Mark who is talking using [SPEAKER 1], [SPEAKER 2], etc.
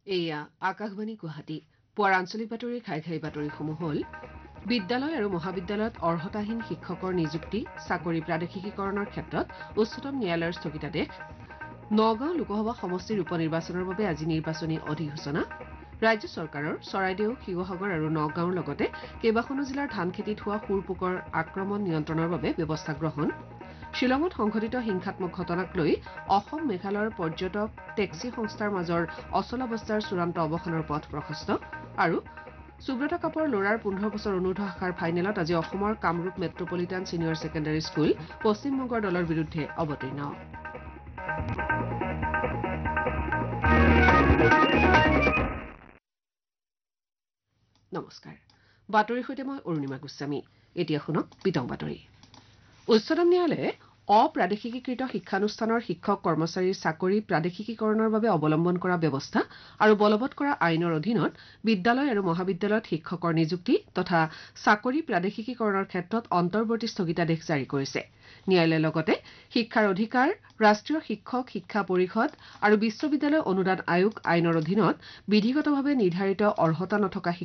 [SPEAKER 1] এয়া আকাশবাণী গুৱাহাটী পুৱাৰ আঞ্চলিক বাতৰিৰ ঘাই ঘাই বাতৰিসমূহ হ'ল বিদ্যালয় আৰু মহাবিদ্যালয়ত অৰ্হতাহীন শিক্ষকৰ নিযুক্তি চাকৰি প্ৰাদেশিকীকৰণৰ ক্ষেত্ৰত উচ্চতম ন্যায়ালয়ৰ স্থগিতাদেশ নগাঁও লোকসভা সমষ্টিৰ উপ নিৰ্বাচনৰ বাবে আজি নিৰ্বাচনী অধিসূচনা ৰাজ্য চৰকাৰৰ চৰাইদেউ শিৱসাগৰ আৰু নগাঁৱৰ লগতে কেইবাখনো জিলাৰ ধান খেতিত হোৱা শুৰপোকৰ আক্ৰমণ নিয়ন্ত্ৰণৰ বাবে ব্যৱস্থা গ্ৰহণ শ্বিলঙত সংঘটিত হিংসাত্মক ঘটনাক লৈ অসম মেঘালয়ৰ পৰ্যটক টেক্সি সংস্থাৰ মাজৰ অচলাৱস্থাৰ চূড়ান্ত অৱসানৰ পথ প্ৰশস্ত আৰু সুব্ৰত কাপৰ ল'ৰাৰ ১৫ বছৰ অনুৰ্ধ শাখাৰ ফাইনেলত আজি অসমৰ Kamrup metropolitan senior secondary school পশ্চিমবংগৰ দলৰ বিৰুদ্ধে অৱতীৰ্ণ নমস্কাৰ বাতৰিৰ সৈতে মই অৰুণিমা গোস্বামী এতিয়া শুনক পিতং বাতৰি উচ্চতম ন্যায়ালয়ে অপ্ৰাদেশিকীকৃত শিক্ষানুষ্ঠানৰ শিক্ষক কৰ্মচাৰীৰ চাকৰি প্ৰাদেশিকীকৰণৰ বাবে অৱলম্বন কৰা ব্যৱস্থা আৰু বলবৎ কৰা আইনৰ অধীনত বিদ্যালয় আৰু মহাবিদ্যালয়ত শিক্ষকৰ নিযুক্তি তথা চাকৰি প্ৰাদেশিকীকৰণৰ ক্ষেত্ৰত অন্তৰ্বৰ্তী স্থগিতাদেশ জাৰি কৰিছে ন্যায়ালয়ে লগতে শিক্ষাৰ অধিকাৰ ৰাষ্ট্ৰীয় শিক্ষক শিক্ষা পৰিষদ আৰু বিশ্ববিদ্যালয় অনুদান আয়োগ আইনৰ অধীনত বিধিগতভাৱে নিৰ্ধাৰিত অৰ্হতা নথকা